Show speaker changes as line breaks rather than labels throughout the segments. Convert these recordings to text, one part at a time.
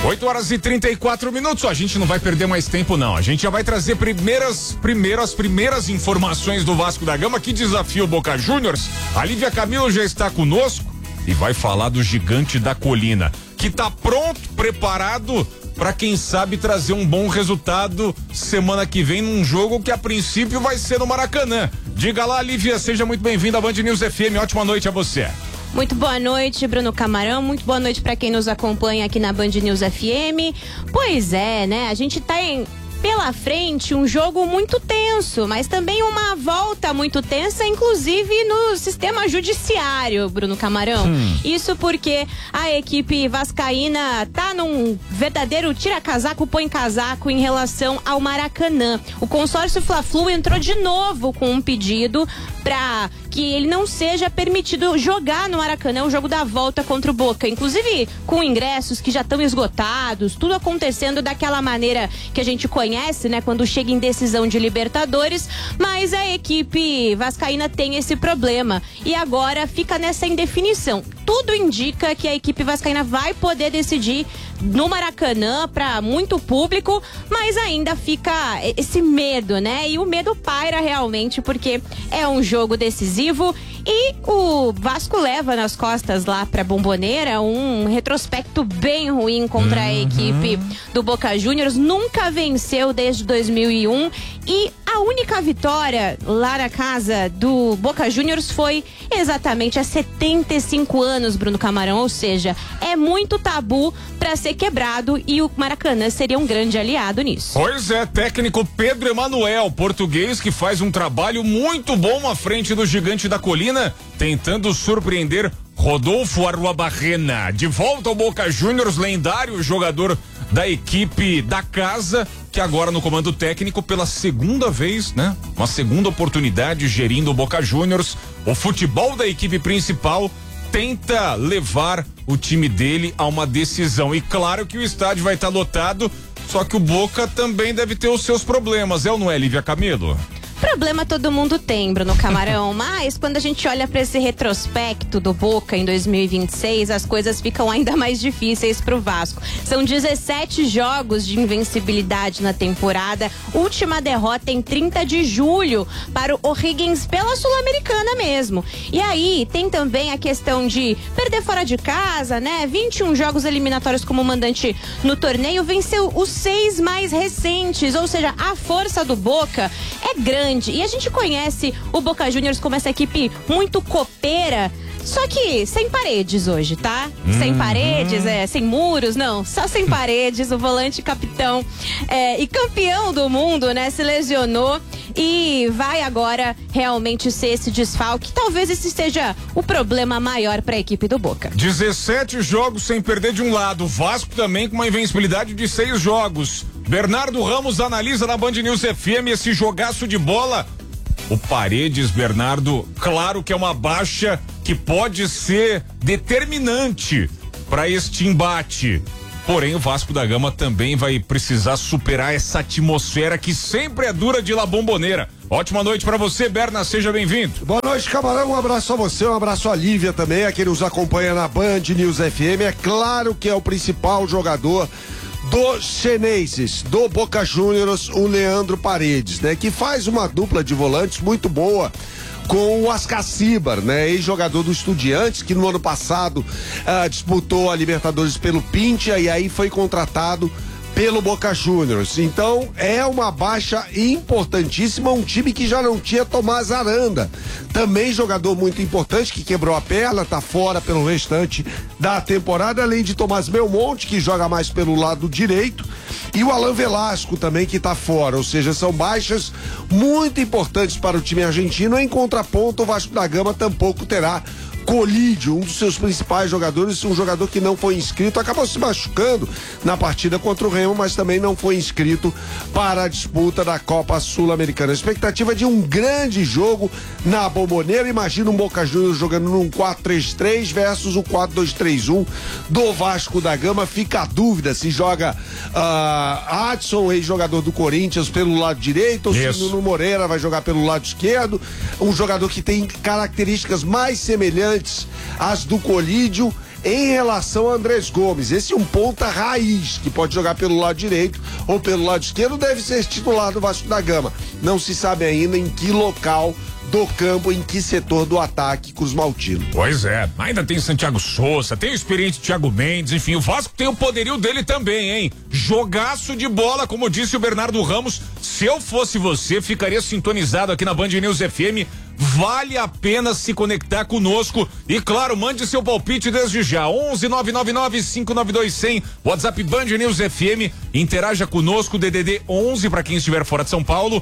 8h34. A gente não vai perder mais tempo, não. A gente já vai trazer primeiras informações do Vasco da Gama, que desafia o Boca Juniors. A Lívia Camilo já está conosco e vai falar do Gigante da Colina, que tá pronto, preparado para quem sabe trazer um bom resultado semana que vem num jogo que a princípio vai ser no Maracanã. Diga lá, Lívia, seja muito bem-vinda à Band News FM. Ótima noite a você.
Muito boa noite, Bruno Camarão. Muito boa noite para quem nos acompanha aqui na Band News FM. Pois é, né? A gente tá pela frente um jogo muito tenso, mas também uma volta muito tensa, inclusive no sistema judiciário, Bruno Camarão. Isso porque a equipe vascaína tá num verdadeiro tira-casaco, põe-casaco em relação ao Maracanã. O consórcio Fla-Flu entrou de novo com um pedido para que ele não seja permitido jogar no Maracanã o jogo da volta contra o Boca, inclusive com ingressos que já estão esgotados, tudo acontecendo daquela maneira que a gente conhece, né, quando chega em decisão de Libertadores, mas a equipe vascaína tem esse problema e agora fica nessa indefinição. Tudo indica que a equipe vascaína vai poder decidir no Maracanã para muito público, mas ainda fica esse medo, né? E o medo paira realmente porque é um jogo decisivo e o Vasco leva nas costas lá pra Bombonera um retrospecto bem ruim contra a equipe do Boca Juniors. Nunca venceu desde 2001 e a única vitória lá na casa do Boca Juniors foi exatamente há 75 anos, Bruno Camarão, ou seja, é muito tabu para ser quebrado e o Maracanã seria um grande aliado nisso.
Pois é, técnico Pedro Emanuel, português, que faz um trabalho muito bom à frente do Gigante da Colina, tentando surpreender Rodolfo Arruabarrena. De volta ao Boca Juniors, lendário jogador da equipe da casa, que agora no comando técnico pela segunda vez, né? Uma segunda oportunidade gerindo o Boca Juniors. O futebol da equipe principal tenta levar o time dele a uma decisão. E claro que o estádio vai estar lotado, só que o Boca também deve ter os seus problemas, é ou não é, Lívia Camilo?
Problema todo mundo tem, Bruno Camarão, mas quando a gente olha para esse retrospecto do Boca em 2026, as coisas ficam ainda mais difíceis pro Vasco. São 17 jogos de invencibilidade na temporada, última derrota em 30 de julho para o O'Higgins pela Sul-Americana mesmo. E aí tem também a questão de perder fora de casa, né? 21 jogos eliminatórios como mandante no torneio, venceu os 6 mais recentes, ou seja, a força do Boca é grande. E a gente conhece o Boca Juniors como essa equipe muito copeira, só que sem paredes hoje, tá? Sem paredes, sem muros, não, só sem paredes. O volante capitão e campeão do mundo, né, se lesionou e vai agora realmente ser esse desfalque. Talvez esse seja o problema maior para a equipe do Boca.
17 jogos sem perder de um lado, o Vasco também com uma invencibilidade de 6 jogos. Bernardo Ramos analisa na Band News FM esse jogaço de bola. O Paredes, Bernardo, claro que é uma baixa que pode ser determinante para este embate. Porém, o Vasco da Gama também vai precisar superar essa atmosfera que sempre é dura de La Bombonera. Ótima noite para você, Berna, seja bem-vindo.
Boa noite, Camarão, um abraço a você, um abraço a Lívia também, a quem nos acompanha na Band News FM. É claro que é o principal jogador dos chineses, do Boca Juniors, o Leandro Paredes, né? Que faz uma dupla de volantes muito boa com o Ascacibar, né? Ex-jogador do Estudiantes, que no ano passado disputou a Libertadores pelo Pintia e aí foi contratado pelo Boca Juniors. Então é uma baixa importantíssima, um time que já não tinha Tomás Aranda, também jogador muito importante, que quebrou a perna, tá fora pelo restante da temporada, além de Tomás Belmonte, que joga mais pelo lado direito, e o Alan Velasco também, que tá fora, ou seja, são baixas muito importantes para o time argentino. Em contraponto, o Vasco da Gama tampouco terá Colídio, um dos seus principais jogadores, um jogador que não foi inscrito, acabou se machucando na partida contra o Remo, mas também não foi inscrito para a disputa da Copa Sul-Americana. A expectativa de um grande jogo na Bombonera. Imagina um Boca Juniors jogando num 4-3-3 versus o 4-2-3-1 do Vasco da Gama. Fica a dúvida se joga Adson, ex-jogador do Corinthians, pelo lado direito, ou se Nuno Moreira vai jogar pelo lado esquerdo. Um jogador que tem características mais semelhantes às do Colídio. em relação a Andrés Gomes. Esse é um ponta raiz, que pode jogar pelo lado direito ou pelo lado esquerdo, deve ser titular do Vasco da Gama. Não se sabe ainda em que local do campo, em que setor do ataque Cruz Maltino.
Pois é, ainda tem Santiago Souza, tem o experiente Thiago Mendes, enfim, o Vasco tem o poderio dele também, hein? Jogaço de bola, como disse o Bernardo Ramos. Se eu fosse você, ficaria sintonizado aqui na Band News FM. Vale a pena se conectar conosco e, claro, mande seu palpite desde já. 11-999-592-100, WhatsApp Band News FM. Interaja conosco, DDD 11 para quem estiver fora de São Paulo,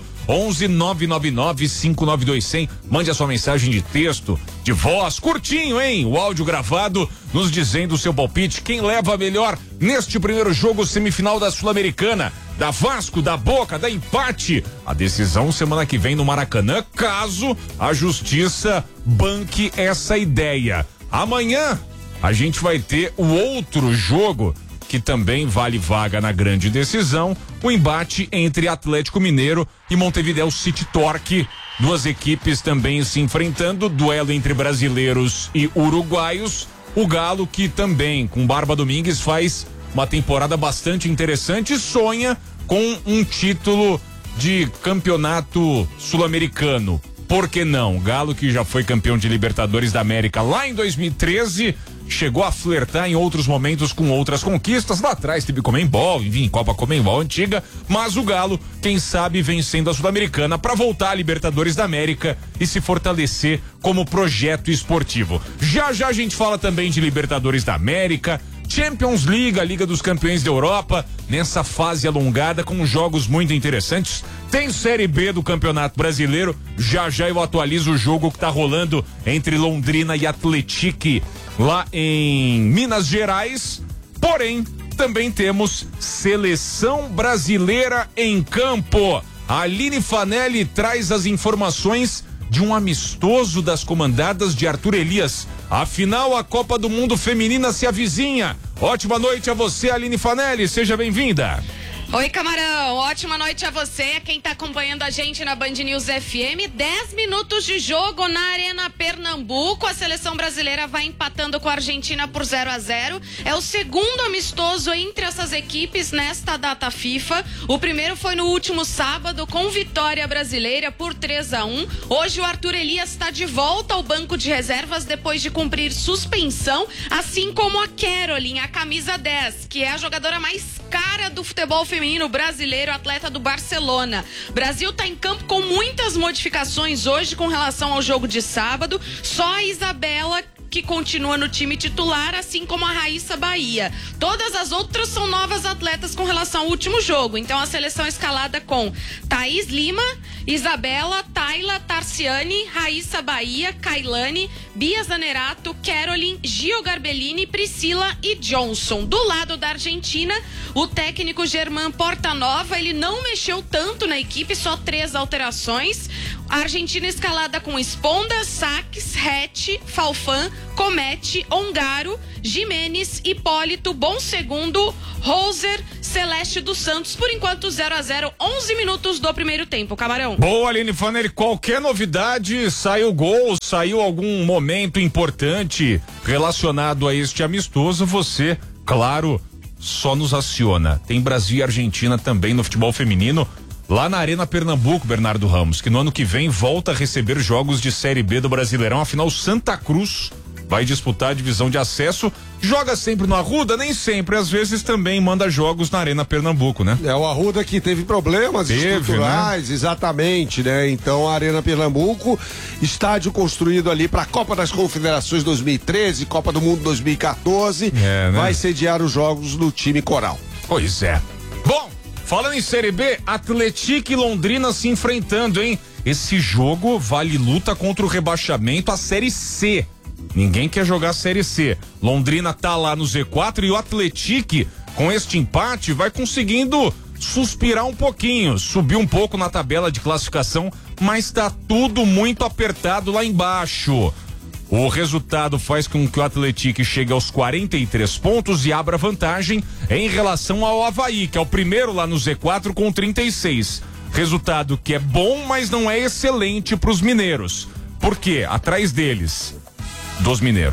11-999-592-100. Mande a sua mensagem de texto, de voz, curtinho, hein? O áudio gravado, nos dizendo o seu palpite. Quem leva a melhor neste primeiro jogo semifinal da Sul-Americana? Da Vasco, da Boca, da empate. A decisão semana que vem no Maracanã, caso a justiça banque essa ideia. Amanhã a gente vai ter o outro jogo que também vale vaga na grande decisão, o embate entre Atlético Mineiro e Montevideo City Torque. Duas equipes também se enfrentando, duelo entre brasileiros e uruguaios. O Galo, que também com Barba Domingues faz uma temporada bastante interessante, sonha com um título de campeonato sul-americano. Por que não? Galo, que já foi campeão de Libertadores da América lá em 2013, chegou a flertar em outros momentos com outras conquistas. Lá atrás teve Comembol, enfim, Copa Comembol antiga, mas o Galo, quem sabe, vencendo a Sul-Americana para voltar à Libertadores da América e se fortalecer como projeto esportivo. Já já a gente fala também de Libertadores da América, Champions League, a Liga dos Campeões da Europa, nessa fase alongada com jogos muito interessantes. Tem Série B do Campeonato Brasileiro. Já já eu atualizo o jogo que tá rolando entre Londrina e Atlético lá em Minas Gerais. Porém, também temos Seleção Brasileira em campo. A Aline Fanelli traz as informações de um amistoso das comandadas de Arthur Elias. Afinal, a Copa do Mundo Feminina se avizinha. Ótima noite a você, Aline Fanelli, seja bem-vinda.
Oi, Camarão, ótima noite a você, quem tá acompanhando a gente na Band News FM. 10 minutos de jogo na Arena Pernambuco, a seleção brasileira vai empatando com a Argentina por 0-0. É o segundo amistoso entre essas equipes nesta data FIFA. O primeiro foi no último sábado com vitória brasileira por 3-1. Hoje o Arthur Elias está de volta ao banco de reservas depois de cumprir suspensão, assim como a Caroline, a camisa 10, que é a jogadora mais cara do futebol feminino brasileiro, atleta do Barcelona. Brasil está em campo com muitas modificações hoje com relação ao jogo de sábado. Só a Isabela que continua no time titular, assim como a Raíssa Bahia. Todas as outras são novas atletas com relação ao último jogo. Então a seleção escalada com Thaís Lima, Isabela, Tayla, Tarciane, Raíssa Bahia, Kailane, Bia Zanerato, Caroline, Gio Garbellini, Priscila e Johnson. Do lado da Argentina, o técnico Germán Portanova, ele não mexeu tanto na equipe, só 3 alterações. A Argentina escalada com Esponda, Saques, Rete, Falfan, Comete, Ongaro, Jimenez, Hipólito, Bom Segundo, Roser, Celeste dos Santos. Por enquanto 0-0, 11 minutos do primeiro tempo, Camarão.
Boa, Aline Fanelli, qualquer novidade, saiu gol, saiu algum momento importante relacionado a este amistoso, você, claro, só nos aciona. Tem Brasil e Argentina também no futebol feminino, lá na Arena Pernambuco, Bernardo Ramos, que no ano que vem volta a receber jogos de Série B do Brasileirão. Afinal, Santa Cruz vai disputar a divisão de acesso, joga sempre no Arruda, nem sempre, às vezes também manda jogos na Arena Pernambuco, né?
É o Arruda que teve problemas estruturais, né? Exatamente, né? Então a Arena Pernambuco, estádio construído ali para a Copa das Confederações 2013, Copa do Mundo 2014, né? Vai sediar os jogos do time coral.
Pois é. Bom, falando em Série B, Atlético e Londrina se enfrentando, hein? Esse jogo vale luta contra o rebaixamento à Série C. Ninguém quer jogar a Série C. Londrina tá lá no Z4 e o Atlético, com este empate, vai conseguindo suspirar um pouquinho, subir um pouco na tabela de classificação, mas tá tudo muito apertado lá embaixo. O resultado faz com que o Atlético chegue aos 43 pontos e abra vantagem em relação ao Avaí, que é o primeiro lá no Z4 com 36. Resultado que é bom, mas não é excelente para os mineiros. Por quê? Atrás deles, dos mineiros,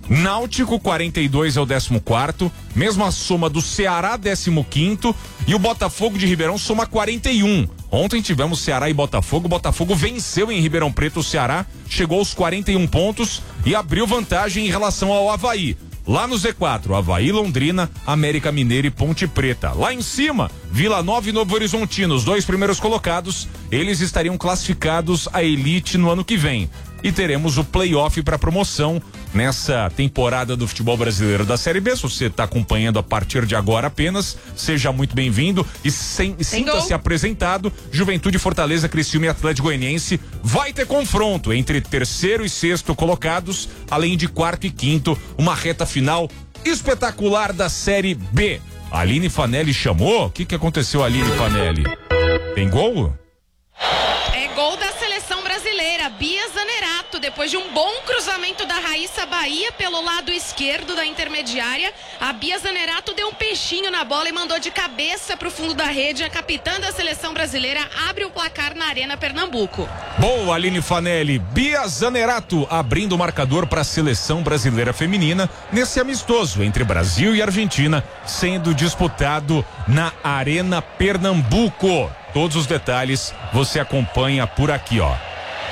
Náutico 42 é o 14º, mesma soma do Ceará 15º e o Botafogo de Ribeirão soma 41. Ontem tivemos Ceará e Botafogo. O Botafogo venceu em Ribeirão Preto o Ceará, chegou aos 41 pontos e abriu vantagem em relação ao Avaí. Lá no Z4, Avaí, Londrina, América Mineiro e Ponte Preta. Lá em cima, Vila Nova e Novo Horizontino, os 2 primeiros colocados, eles estariam classificados à elite no ano que vem. E teremos o play-off para promoção nessa temporada do futebol brasileiro da Série B. Se você está acompanhando a partir de agora apenas, seja muito bem-vindo e sinta-se apresentado. Juventude, Fortaleza, Criciúma e Atlético Goianiense. Vai ter confronto entre 3º e 6º colocados, além de 4º e 5º, uma reta final espetacular da Série B. A Aline Fanelli chamou? O que aconteceu, Aline Fanelli? Tem gol?
É gol da seleção brasileira, Bia Zanerato, depois de um bom cruzamento da Raíssa Bahia pelo lado esquerdo da intermediária, a Bia Zanerato deu um peixinho na bola e mandou de cabeça pro fundo da rede. A capitã da seleção brasileira abre o placar na Arena Pernambuco.
Boa, Aline Fanelli. Bia Zanerato abrindo o marcador para a seleção brasileira feminina nesse amistoso entre Brasil e Argentina, sendo disputado na Arena Pernambuco. Todos os detalhes você acompanha por aqui, ó.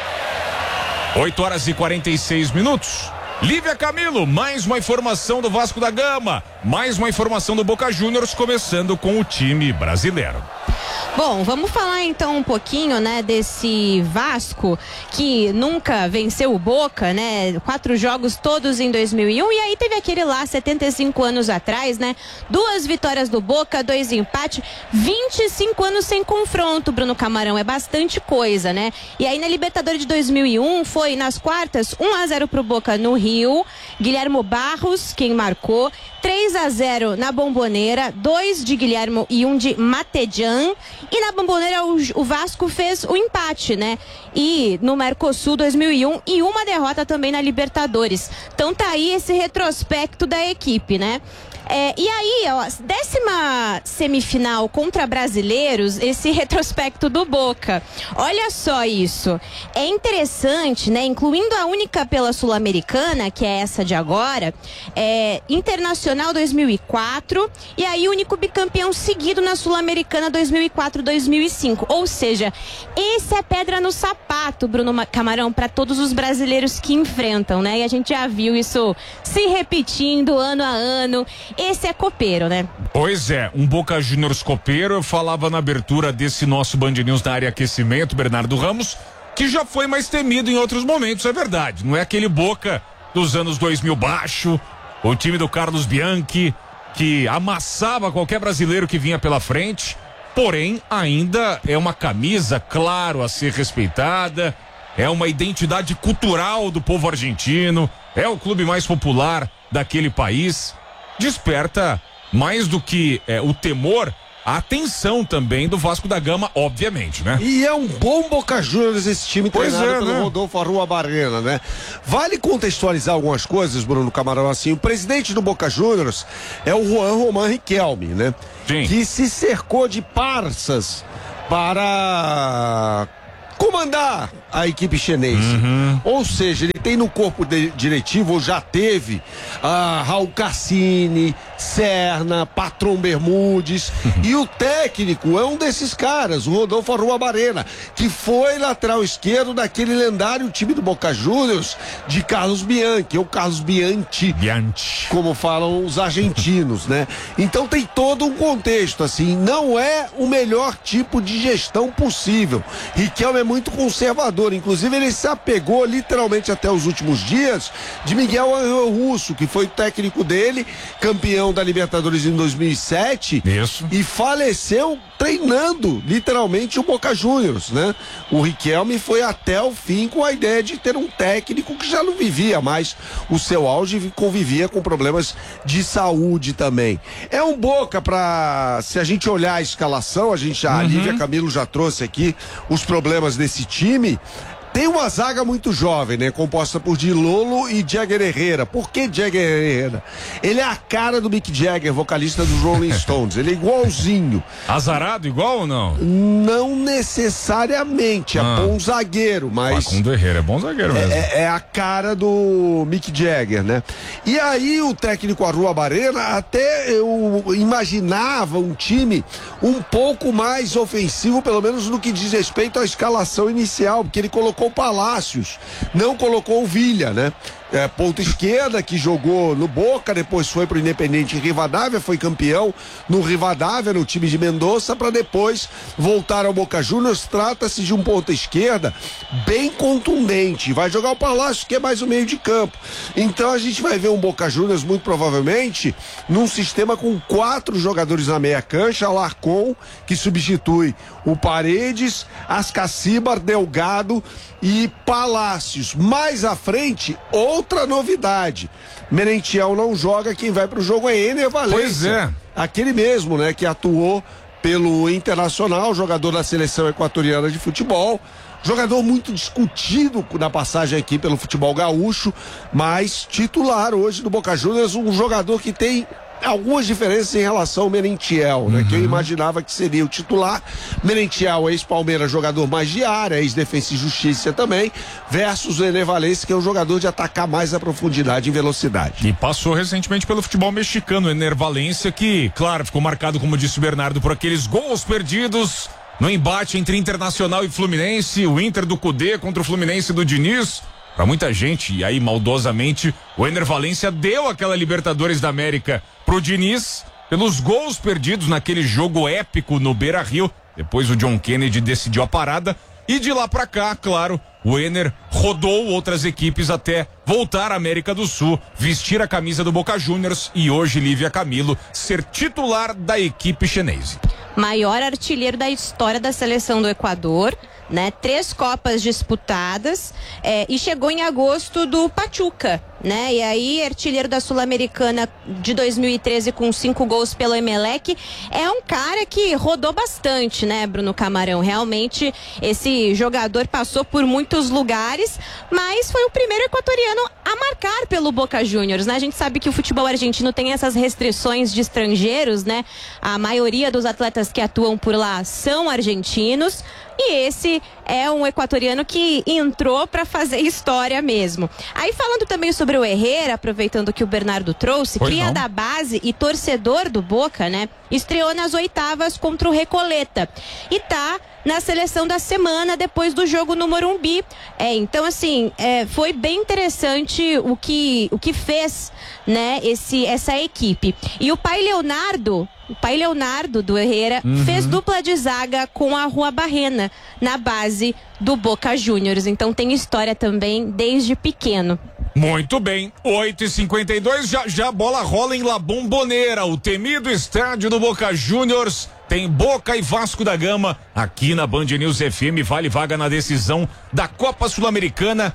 8h46. Lívia Camilo, mais uma informação do Vasco da Gama, mais uma informação do Boca Juniors, começando com o time brasileiro.
Bom, vamos falar então um pouquinho, né, desse Vasco que nunca venceu o Boca, né? 4 jogos todos em 2001 e aí teve aquele lá 75 anos atrás, né? 2 vitórias do Boca, 2 empates, 25 anos sem confronto, Bruno Camarão, é bastante coisa, né? E aí na Libertadores de 2001 foi nas quartas 1-0 pro Boca no Rio, Guilhermo Barros quem marcou, 3-0 na Bomboneira, 2 de Guilhermo e 1 de Matedjan. E na Bomboneira o Vasco fez o empate, né? E no Mercosul 2001 e uma derrota também na Libertadores. Então tá aí esse retrospecto da equipe, né? E aí, ó, 10ª semifinal contra brasileiros, esse retrospecto do Boca. Olha só isso. É interessante, né? Incluindo a única pela Sul-Americana, que é essa de agora, Internacional 2004, e aí o único bicampeão seguido na Sul-Americana 2004-2005. Ou seja, esse é pedra no sapato, Bruno Camarão, para todos os brasileiros que enfrentam, né? E a gente já viu isso se repetindo ano a ano. Esse é copeiro, né?
Pois é, um Boca Juniors copeiro. Eu falava na abertura desse nosso Band News na área aquecimento, Bernardo Ramos, que já foi mais temido em outros momentos, é verdade. Não é aquele Boca dos anos 2000 baixo, o time do Carlos Bianchi, que amassava qualquer brasileiro que vinha pela frente. Porém, ainda é uma camisa, claro, a ser respeitada. É uma identidade cultural do povo argentino. É o clube mais popular daquele país. Desperta mais do que o temor, a atenção também do Vasco da Gama, obviamente, né?
E é um bom Boca Juniors esse time treinado pelo
né?
Rodolfo Arruabarrena, né? Vale contextualizar algumas coisas, Bruno Camarão, assim, o presidente do Boca Juniors é o Juan Román Riquelme, né?
Sim.
Que se cercou de parças para comandar a equipe chinesa. Ou seja, ele tem no corpo diretivo, ou já teve, Raul Cassini, Serna, Patrão Bermudes, e o técnico é um desses caras, o Rodolfo Arruabarrena, que foi lateral esquerdo daquele lendário time do Boca Juniors de Carlos Bianchi, ou Carlos Bianchi, como falam os argentinos, né? Então tem todo um contexto, assim, não é o melhor tipo de gestão possível. Riquelme é muito conservador, inclusive ele se apegou literalmente até os últimos dias de Miguel Ángel Russo, que foi o técnico dele, campeão da Libertadores em 2007.
Isso.
E faleceu treinando literalmente o Boca Juniors, né? O Riquelme foi até o fim com a ideia de ter um técnico que já não vivia mais o seu auge e convivia com problemas de saúde também. É um Boca pra, se a gente olhar a escalação, a Lívia Camilo já trouxe aqui os problemas desse time. Tem uma zaga muito jovem, né? Composta por Dilolo e Jagger Herrera. Por que Jagger Herrera? Ele é a cara do Mick Jagger, vocalista dos Rolling Stones. Ele é igualzinho.
Azarado igual ou não?
Não necessariamente. É bom zagueiro, mas...
Facundo Herrera é bom zagueiro mesmo.
É a cara do Mick Jagger, né? E aí o técnico Arruabarrena, até eu imaginava um time um pouco mais ofensivo, pelo menos no que diz respeito à escalação inicial, porque ele colocou Palácios, não colocou o Villa, né? Ponta esquerda, que jogou no Boca, depois foi pro Independente Rivadavia, foi campeão no Rivadavia, no time de Mendoza, para depois voltar ao Boca Juniors. Trata-se de um ponta esquerda bem contundente, vai jogar o Palácio, que é mais o meio de campo. Então a gente vai ver um Boca Juniors muito provavelmente num sistema com 4 jogadores na meia cancha: Alarcón, que substitui o Paredes, Ascacibar, Delgado e Palácios. Mais à frente, outra novidade: Merentiel não joga, quem vai pro jogo é Ener Valencia.
Pois é.
Aquele mesmo, né, que atuou pelo Internacional, jogador da seleção equatoriana de futebol. Jogador muito discutido na passagem aqui pelo futebol gaúcho, mas titular hoje do Boca Juniors, um jogador que tem algumas diferenças em relação ao Merentiel, né? Que eu imaginava que seria o titular. Merentiel, ex-Palmeiras, jogador mais de área, ex-Defensa e Justiça também, versus o Ener Valencia, que é um jogador de atacar mais a profundidade e velocidade.
E passou recentemente pelo futebol mexicano, o Ener Valencia, que, claro, ficou marcado, como disse o Bernardo, por aqueles gols perdidos no embate entre Internacional e Fluminense, o Inter do Cudê contra o Fluminense do Diniz. Pra muita gente, e aí maldosamente, o Ener Valencia deu aquela Libertadores da América pro Diniz pelos gols perdidos naquele jogo épico no Beira-Rio. Depois o John Kennedy decidiu a parada e de lá pra cá, claro, o Ener rodou outras equipes até voltar à América do Sul, vestir a camisa do Boca Juniors e hoje Lívia Camilo ser titular da equipe chinesa.
Maior artilheiro da história da seleção do Equador, né? 3 Copas disputadas, e chegou em agosto do Pachuca, né? E aí, artilheiro da Sul-Americana de 2013 com 5 gols pelo Emelec. É um cara que rodou bastante, né, Bruno Camarão? Realmente, esse jogador passou por muitos lugares, mas foi o primeiro equatoriano a marcar pelo Boca Juniors, né? A gente sabe que o futebol argentino tem essas restrições de estrangeiros, né? A maioria dos atletas que atuam por lá são argentinos. E esse é um equatoriano que entrou para fazer história mesmo. Aí falando também sobre o Herrera, aproveitando que o Bernardo trouxe, cria da base e torcedor do Boca, né? Estreou nas 8ª contra o Recoleta e tá na seleção da semana depois do jogo no Morumbi. Então assim, foi bem interessante o que fez, né, essa equipe. E o pai Leonardo do Herrera fez dupla de zaga com a Arruabarrena na base do Boca Juniors. Então tem história também desde pequeno.
Muito bem, 8h52, já a bola rola em La Bombonera, o temido estádio do Boca Juniors. Tem Boca e Vasco da Gama aqui na Band News FM, vale vaga na decisão da Copa Sul-Americana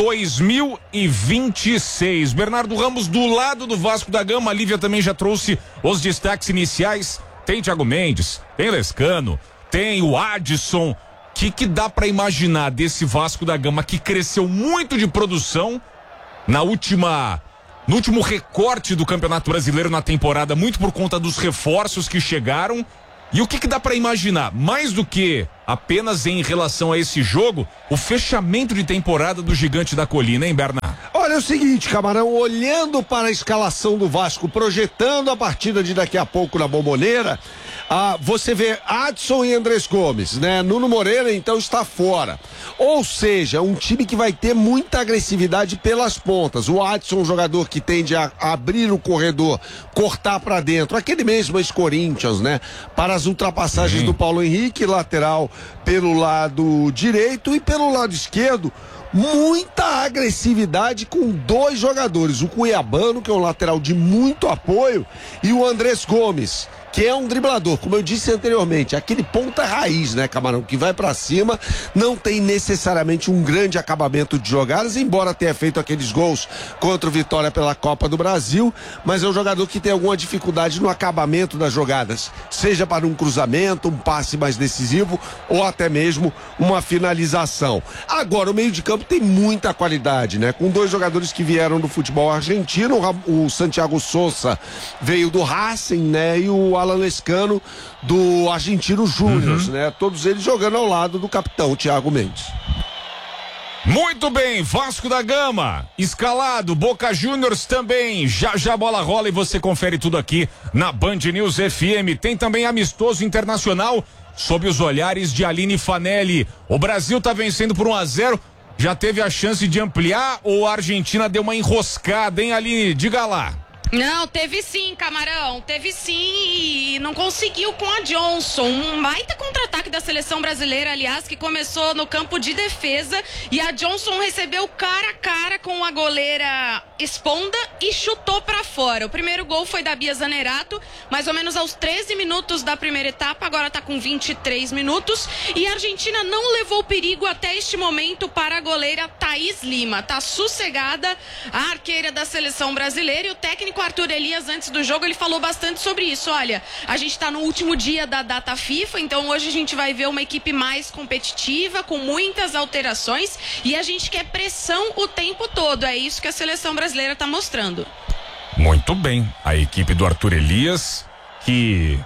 2026. Bernardo Ramos do lado do Vasco da Gama, a Lívia também já trouxe os destaques iniciais. Tem Thiago Mendes, tem Lescano, tem o Adson. O que dá pra imaginar desse Vasco da Gama que cresceu muito de produção no último recorte do Campeonato Brasileiro na temporada, muito por conta dos reforços que chegaram? E o que dá pra imaginar? Mais do que apenas em relação a esse jogo, o fechamento de temporada do Gigante da Colina, hein, Bernardo?
Olha, é o seguinte, Camarão, olhando para a escalação do Vasco, projetando a partida de daqui a pouco na Bombonera, você vê Adson e Andrés Gomes, né? Nuno Moreira, então, está fora. Ou seja, um time que vai ter muita agressividade pelas pontas. O Adson, um jogador que tende a abrir o corredor, cortar para dentro, aquele mesmo ex-Corinthians, né? Para as ultrapassagens do Paulo Henrique, lateral pelo lado direito, e pelo lado esquerdo, muita agressividade com 2 jogadores, o Cuiabano, que é um lateral de muito apoio, e o Andrés Gomes, que é um driblador, como eu disse anteriormente, aquele ponta raiz, né, Camarão, que vai pra cima, não tem necessariamente um grande acabamento de jogadas, embora tenha feito aqueles gols contra o Vitória pela Copa do Brasil, mas é um jogador que tem alguma dificuldade no acabamento das jogadas, seja para um cruzamento, um passe mais decisivo ou até mesmo uma finalização. Agora, o meio de campo tem muita qualidade, né, com dois jogadores que vieram do futebol argentino, o Santiago Sousa veio do Racing, né, e o Alan Lescano do Argentino Júnior, né, todos eles jogando ao lado do capitão Thiago Mendes.
Muito bem, Vasco da Gama, escalado, Boca Juniors também, já a bola rola e você confere tudo aqui na Band News FM. Tem também amistoso internacional sob os olhares de Aline Fanelli. O Brasil tá vencendo por 1-0, já teve a chance de ampliar ou a Argentina deu uma enroscada, hein, Aline? Diga lá.
Não, teve sim, Camarão, teve sim e não conseguiu com a Johnson, um baita contra-ataque da seleção brasileira, aliás, que começou no campo de defesa e a Johnson recebeu cara a cara com a goleira Esponda e chutou pra fora. O primeiro gol foi da Bia Zanerato, mais ou menos aos 13 minutos da primeira etapa, agora tá com 23 minutos e a Argentina não levou perigo até este momento para a goleira Thaís Lima, tá sossegada a arqueira da seleção brasileira e o técnico Arthur Elias, antes do jogo, ele falou bastante sobre isso. Olha, a gente está no último dia da data FIFA, então hoje a gente vai ver uma equipe mais competitiva, com muitas alterações, e a gente quer pressão o tempo todo. É isso que a seleção brasileira está mostrando.
Muito bem. A equipe do Arthur Elias, que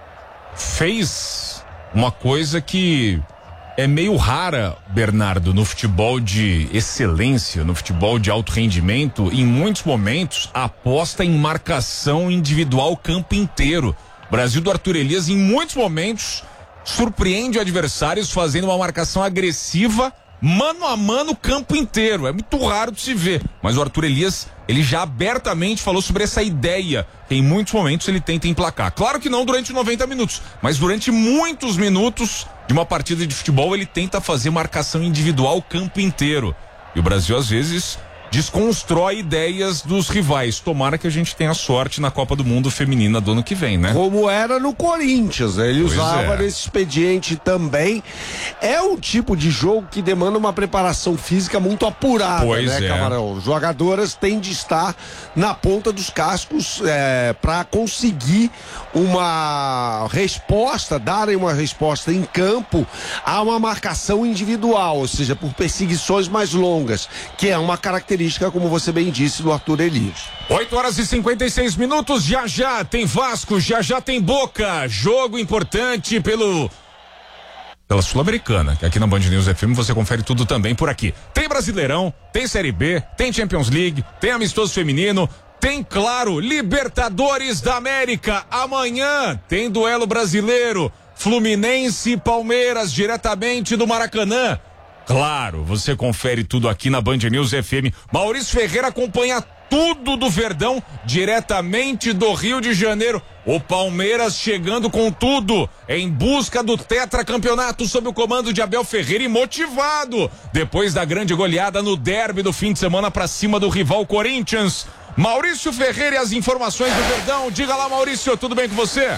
fez uma coisa que é meio rara, Bernardo, no futebol de excelência, no futebol de alto rendimento, em muitos momentos aposta em marcação individual o campo inteiro. O Brasil do Arthur Elias, em muitos momentos, surpreende adversários fazendo uma marcação agressiva, mano a mano, o campo inteiro. É muito raro de se ver, mas o Arthur Elias, ele já abertamente falou sobre essa ideia, que em muitos momentos ele tenta emplacar. Claro que não durante 90 minutos, mas durante muitos minutos de uma partida de futebol ele tenta fazer marcação individual o campo inteiro. E o Brasil às vezes desconstrói ideias dos rivais. Tomara que a gente tenha sorte na Copa do Mundo Feminina do ano que vem, né?
Como era no Corinthians, né? Ele usava nesse expediente também. É um tipo de jogo que demanda uma preparação física muito apurada, né, Camarão? Jogadoras têm de estar na ponta dos cascos para conseguir uma resposta, darem uma resposta em campo a uma marcação individual, ou seja, por perseguições mais longas, que é uma característica, como você bem disse, do Arthur Elias.
8h56, já tem Vasco, já tem Boca, jogo importante pela Sul-Americana, que aqui na Band News FM você confere tudo também por aqui. Tem Brasileirão, tem Série B, tem Champions League, tem amistoso feminino, tem, claro, Libertadores da América. Amanhã tem duelo brasileiro, Fluminense e Palmeiras, diretamente do Maracanã. Claro, você confere tudo aqui na Band News FM. Maurício Ferreira acompanha tudo do Verdão, diretamente do Rio de Janeiro. O Palmeiras chegando com tudo, em busca do tetracampeonato sob o comando de Abel Ferreira e motivado, depois da grande goleada no derby do fim de semana para cima do rival Corinthians. Maurício Ferreira e as informações do Verdão. Diga lá, Maurício, tudo bem com você?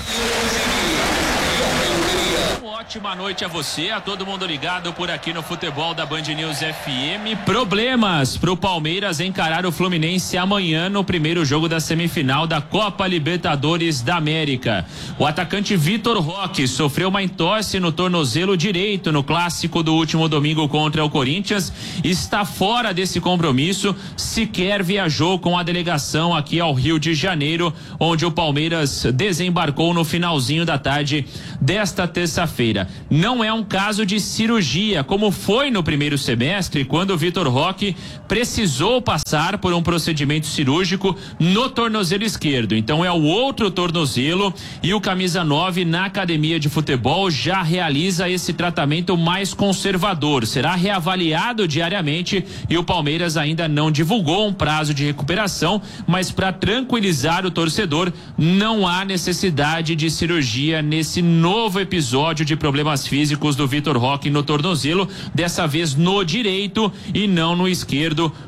Ótima noite a você, a todo mundo ligado por aqui no futebol da Band News FM. Problemas pro Palmeiras encarar o Fluminense amanhã no primeiro jogo da semifinal da Copa Libertadores da América. O atacante Vitor Roque sofreu uma entorse no tornozelo direito no clássico do último domingo contra o Corinthians. Está fora desse compromisso, sequer viajou com a delegação aqui ao Rio de Janeiro, onde o Palmeiras desembarcou no finalzinho da tarde desta terça-feira. Não é um caso de cirurgia, como foi no primeiro semestre, quando o Vitor Roque precisou passar por um procedimento cirúrgico no tornozelo esquerdo. Então é o outro tornozelo e o camisa 9 na academia de futebol já realiza esse tratamento mais conservador. Será reavaliado diariamente e o Palmeiras ainda não divulgou um prazo de recuperação, mas para tranquilizar o torcedor, não há necessidade de cirurgia nesse novo episódio de problemas físicos do Vitor Roque no tornozelo, dessa vez no direito e não no esquerdo,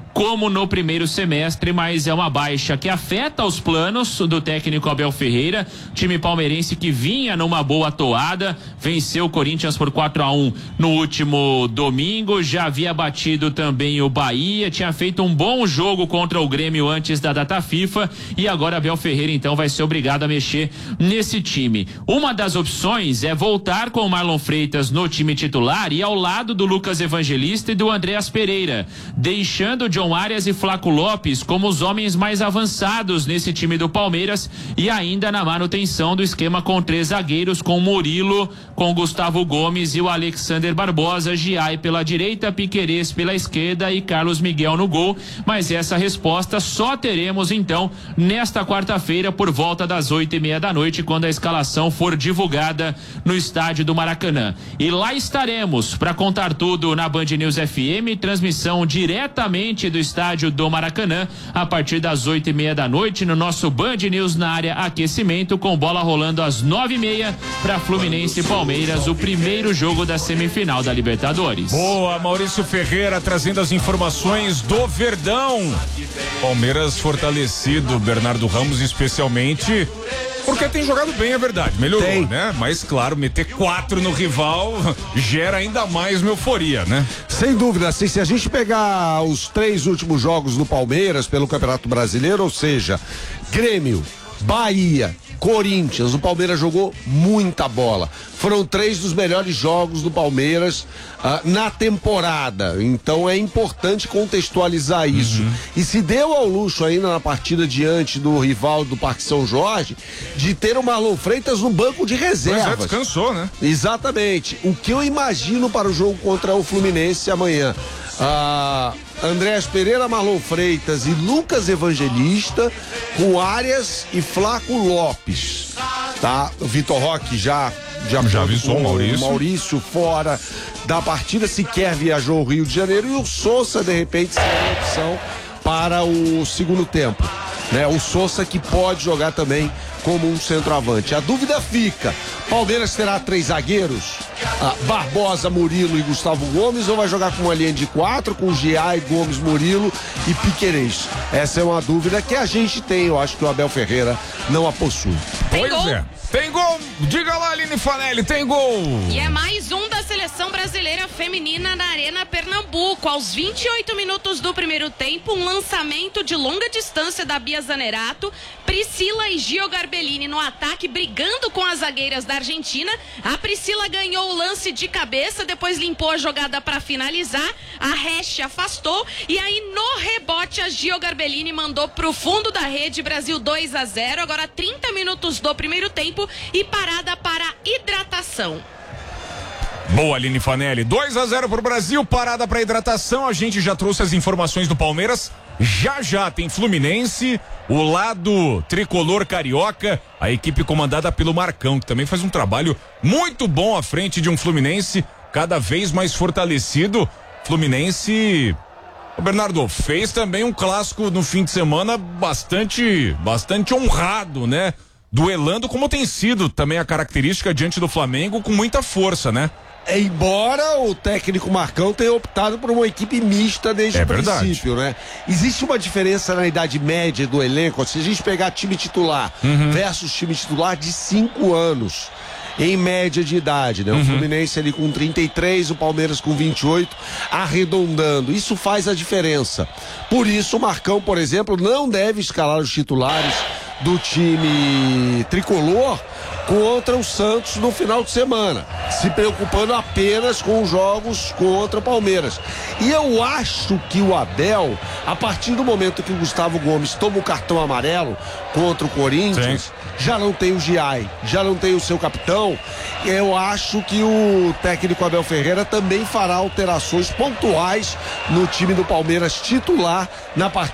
como no primeiro semestre, mas é uma baixa que afeta os planos do técnico Abel Ferreira. Time palmeirense que vinha numa boa toada, venceu o Corinthians por 4-1 no último domingo, já havia batido também o Bahia, tinha feito um bom jogo contra o Grêmio antes da data FIFA, e agora Abel Ferreira então vai ser obrigado a mexer nesse time. Uma das opções é voltar com o Marlon Freitas no time titular e ao lado do Lucas Evangelista e do Andreas Pereira, deixando o John Arias e Flaco Lopes como os homens mais avançados nesse time do Palmeiras, e ainda na manutenção do esquema com 3 zagueiros, com Murilo, com Gustavo Gomes e o Alexander Barbosa, Giai pela direita, Piquerez pela esquerda e Carlos Miguel no gol. Mas essa resposta só teremos então nesta quarta-feira por volta das 8:30 da noite, quando a escalação for divulgada no estádio do Maracanã. E lá estaremos para contar tudo na Band News FM, transmissão diretamente do estádio do Maracanã a partir das 8:30 da noite no nosso Band News na área aquecimento, com bola rolando às 9:30 para Fluminense e Palmeiras, o primeiro jogo da semifinal da Libertadores.
Boa, Maurício Ferreira trazendo as informações do Verdão. Palmeiras fortalecido, Bernardo Ramos especialmente, porque tem jogado bem, é verdade, melhorou, né? Mas claro, meter 4 no rival gera ainda mais uma euforia, né?
Sem dúvida, assim, se a gente pegar os 3 últimos jogos do Palmeiras pelo Campeonato Brasileiro, ou seja, Grêmio, Bahia, Corinthians, o Palmeiras jogou muita bola. Foram 3 dos melhores jogos do Palmeiras na temporada. Então é importante contextualizar isso. E se deu ao luxo ainda na partida diante do rival do Parque São Jorge de ter o Marlon Freitas no banco de reservas.
Mas descansou, né?
Exatamente. O que eu imagino para o jogo contra o Fluminense amanhã? Andreas Pereira, Marlon Freitas e Lucas Evangelista, com Arias e Flaco Lopes, tá? O Vitor Roque já
avisou o
Maurício fora da partida, sequer viajou ao Rio de Janeiro, e o Sousa de repente será uma opção para o segundo tempo, né? O Sousa que pode jogar também como um centroavante. A dúvida fica: Palmeiras terá 3 zagueiros, Barbosa, Murilo e Gustavo Gomes, ou vai jogar com uma linha de 4 com Giai, Gomes, Murilo e Piquerez? Essa é uma dúvida que a gente tem. Eu acho que o Abel Ferreira não a possui.
Pois é. Tem gol, diga lá, Aline Fanelli, tem gol.
E é mais um da seleção brasileira feminina na Arena Pernambuco. Aos 28 minutos do primeiro tempo, um lançamento de longa distância da Bia Zanerato, Priscila e Gio Garbellini no ataque, brigando com as zagueiras da Argentina. A Priscila ganhou o lance de cabeça, depois limpou a jogada para finalizar. A Resch afastou e aí no rebote a Gio Garbellini mandou pro fundo da rede. Brasil 2-0. Agora 30 minutos do primeiro tempo e parada para hidratação.
Boa, Aline Fanelli. 2-0 pro Brasil, parada para hidratação. A gente já trouxe as informações do Palmeiras. Já tem Fluminense, o lado tricolor carioca, a equipe comandada pelo Marcão, que também faz um trabalho muito bom à frente de um Fluminense cada vez mais fortalecido. Fluminense, o Bernardo, fez também um clássico no fim de semana bastante honrado, né? Duelando, como tem sido também a característica diante do Flamengo, com muita força, né?
Embora o técnico Marcão tenha optado por uma equipe mista desde o princípio, né? Existe uma diferença na idade média do elenco. Se a gente pegar time titular versus time titular de 5 anos, em média de idade, né? O Fluminense ali com 33, o Palmeiras com 28, arredondando. Isso faz a diferença. Por isso o Marcão, por exemplo, não deve escalar os titulares do time tricolor contra o Santos no final de semana, se preocupando apenas com os jogos contra o Palmeiras. E eu acho que o Abel, a partir do momento que o Gustavo Gomes toma o cartão amarelo contra o Corinthians, já não tem o Giai, já não tem o seu capitão. Eu acho que o técnico Abel Ferreira também fará alterações pontuais no time do Palmeiras titular na partida